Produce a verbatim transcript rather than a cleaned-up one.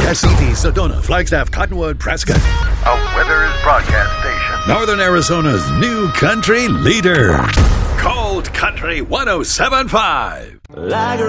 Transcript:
Cassiti, Sedona, Flagstaff, Cottonwood, Prescott. A Withers broadcast station. Northern Arizona's new country leader. Cold Country one oh seven point five.